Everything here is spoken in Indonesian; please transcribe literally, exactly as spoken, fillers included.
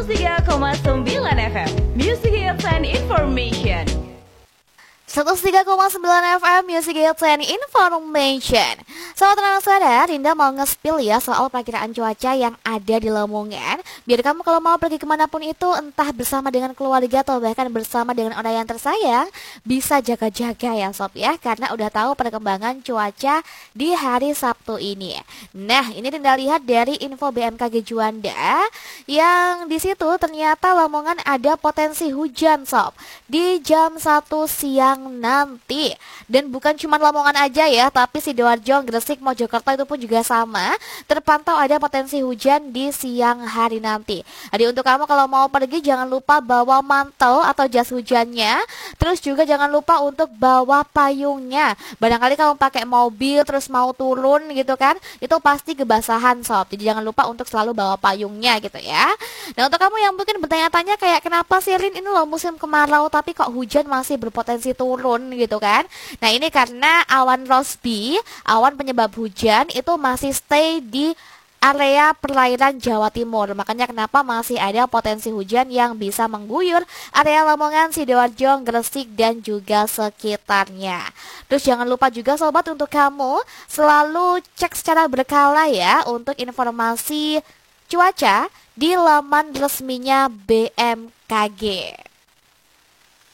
seratus tiga koma sembilan F M Music Hits and Information. seratus tiga koma sembilan F M Music Hits and Information. Sobat tenang sadar, Dinda mau nge-spill ya soal perakiraan cuaca yang ada di Lamongan. Biar kamu kalau mau pergi kemanapun itu, entah bersama dengan keluarga atau bahkan bersama dengan orang yang tersayang, bisa jaga-jaga ya sob ya, karena udah tahu perkembangan cuaca di hari Sabtu ini. Nah, ini Dinda lihat dari info B M K G Juanda, yang di situ ternyata Lamongan ada potensi hujan sob di jam satu siang nanti. Dan bukan cuma Lamongan aja ya, tapi Sidoarjo, Gresik, Mojokerto itu pun juga sama. Terpantau ada potensi hujan di siang hari nanti. Jadi untuk kamu kalau mau pergi jangan lupa bawa mantel atau jas hujannya. Terus juga jangan lupa untuk bawa payungnya. Barangkali kamu pakai mobil terus mau turun gitu kan, itu pasti kebasahan sob. Jadi jangan lupa untuk selalu bawa payungnya gitu ya. Nah untuk kamu yang mungkin bertanya-tanya kayak kenapa sih Rin ini loh musim kemarau tapi kok hujan masih berpotensi turun gitu kan. Nah ini karena awan Rossby, awan penyebab hujan itu masih stay di area perairan Jawa Timur. Makanya kenapa masih ada potensi hujan yang bisa mengguyur area Lamongan, Sidoarjo, Gresik dan juga sekitarnya. Terus jangan lupa juga sobat untuk kamu selalu cek secara berkala ya untuk informasi cuaca di laman resminya B M K G.